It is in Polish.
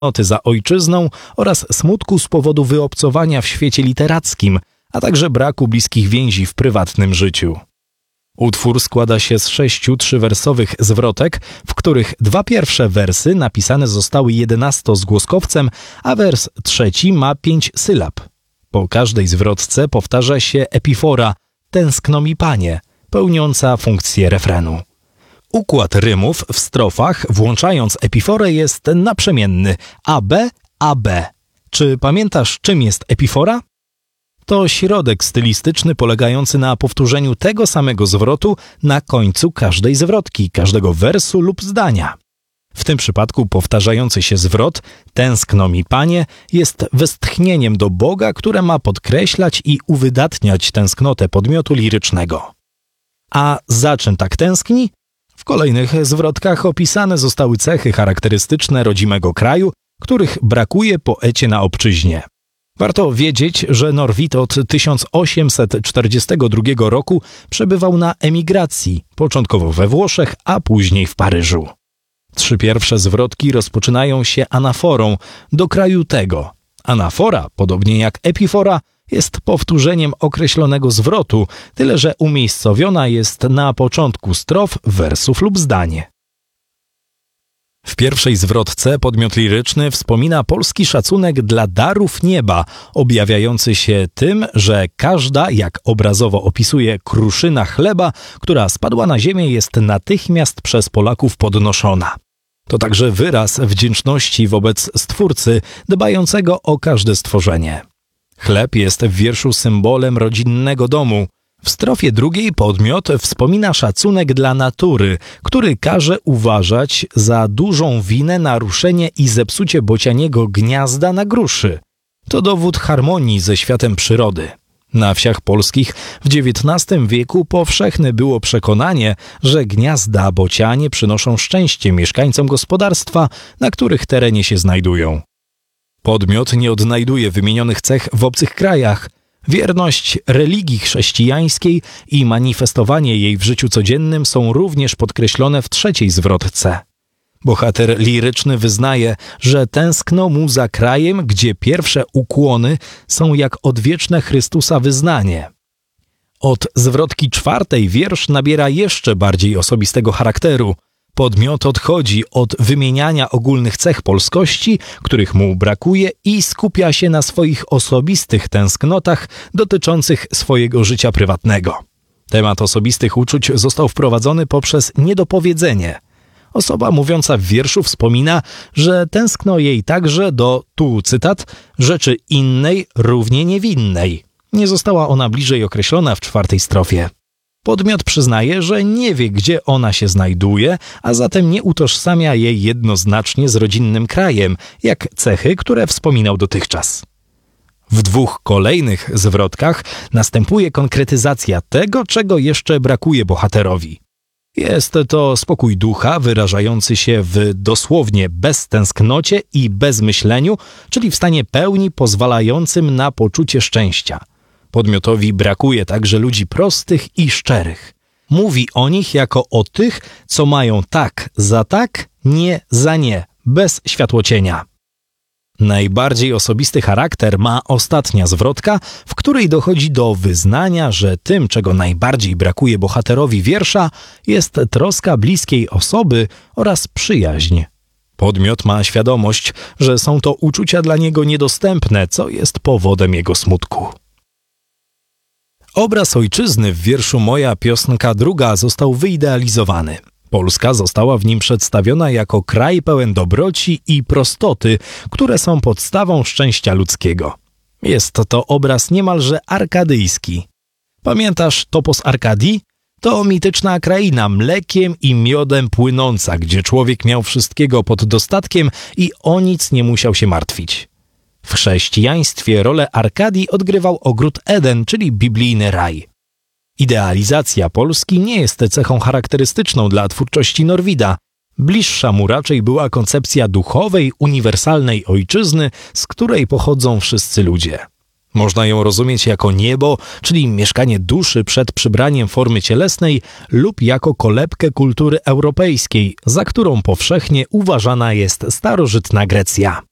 tęsknoty za ojczyzną oraz smutku z powodu wyobcowania w świecie literackim, a także braku bliskich więzi w prywatnym życiu. Utwór składa się z 6 3-wersowych zwrotek, w których 2 pierwsze wersy napisane zostały 11-zgłoskowcem, a wers 3 ma 5 sylab. Po każdej zwrotce powtarza się epifora „Tęskno mi panie”, pełniąca funkcję refrenu. Układ rymów w strofach, włączając epiforę, jest naprzemienny AB, AB. Czy pamiętasz, czym jest epifora? To środek stylistyczny polegający na powtórzeniu tego samego zwrotu na końcu każdej zwrotki, każdego wersu lub zdania. W tym przypadku powtarzający się zwrot „Tęskno mi panie” jest westchnieniem do Boga, które ma podkreślać i uwydatniać tęsknotę podmiotu lirycznego. A za czym tak tęskni? W kolejnych zwrotkach opisane zostały cechy charakterystyczne rodzimego kraju, których brakuje poecie na obczyźnie. Warto wiedzieć, że Norwid od 1842 roku przebywał na emigracji, początkowo we Włoszech, a później w Paryżu. 3 pierwsze zwrotki rozpoczynają się anaforą do kraju tego. Anafora, podobnie jak epifora, jest powtórzeniem określonego zwrotu, tyle że umiejscowiona jest na początku strof, wersów lub zdanie. W pierwszej zwrotce podmiot liryczny wspomina polski szacunek dla darów nieba, objawiający się tym, że każda, jak obrazowo opisuje, kruszyna chleba, która spadła na ziemię, jest natychmiast przez Polaków podnoszona. To także wyraz wdzięczności wobec Stwórcy, dbającego o każde stworzenie. Chleb jest w wierszu symbolem rodzinnego domu. W strofie drugiej podmiot wspomina szacunek dla natury, który każe uważać za dużą winę naruszenie i zepsucie bocianiego gniazda na gruszy. To dowód harmonii ze światem przyrody. Na wsiach polskich w XIX wieku powszechne było przekonanie, że gniazda bocianie przynoszą szczęście mieszkańcom gospodarstwa, na których terenie się znajdują. Podmiot nie odnajduje wymienionych cech w obcych krajach. Wierność religii chrześcijańskiej i manifestowanie jej w życiu codziennym są również podkreślone w trzeciej zwrotce. Bohater liryczny wyznaje, że tęskno mu za krajem, gdzie pierwsze ukłony są jak odwieczne Chrystusa wyznanie. Od zwrotki 4 wiersz nabiera jeszcze bardziej osobistego charakteru. Podmiot odchodzi od wymieniania ogólnych cech polskości, których mu brakuje, i skupia się na swoich osobistych tęsknotach dotyczących swojego życia prywatnego. Temat osobistych uczuć został wprowadzony poprzez niedopowiedzenie. Osoba mówiąca w wierszu wspomina, że tęskno jej także do, tu cytat, rzeczy innej, równie niewinnej. Nie została ona bliżej określona w 4 strofie. Podmiot przyznaje, że nie wie, gdzie ona się znajduje, a zatem nie utożsamia jej jednoznacznie z rodzinnym krajem, jak cechy, które wspominał dotychczas. W 2 kolejnych zwrotkach następuje konkretyzacja tego, czego jeszcze brakuje bohaterowi. Jest to spokój ducha wyrażający się w dosłownie beztęsknocie i bezmyśleniu, czyli w stanie pełni pozwalającym na poczucie szczęścia. Podmiotowi brakuje także ludzi prostych i szczerych. Mówi o nich jako o tych, co mają tak za tak, nie za nie, bez światłocienia. Najbardziej osobisty charakter ma ostatnia zwrotka, w której dochodzi do wyznania, że tym, czego najbardziej brakuje bohaterowi wiersza, jest troska bliskiej osoby oraz przyjaźń. Podmiot ma świadomość, że są to uczucia dla niego niedostępne, co jest powodem jego smutku. Obraz ojczyzny w wierszu Moja piosenka druga został wyidealizowany. Polska została w nim przedstawiona jako kraj pełen dobroci i prostoty, które są podstawą szczęścia ludzkiego. Jest to obraz niemalże arkadyjski. Pamiętasz topos Arkadii? To mityczna kraina mlekiem i miodem płynąca, gdzie człowiek miał wszystkiego pod dostatkiem i o nic nie musiał się martwić. W chrześcijaństwie rolę Arkadii odgrywał ogród Eden, czyli biblijny raj. Idealizacja Polski nie jest cechą charakterystyczną dla twórczości Norwida. Bliższa mu raczej była koncepcja duchowej, uniwersalnej ojczyzny, z której pochodzą wszyscy ludzie. Można ją rozumieć jako niebo, czyli mieszkanie duszy przed przybraniem formy cielesnej, lub jako kolebkę kultury europejskiej, za którą powszechnie uważana jest starożytna Grecja.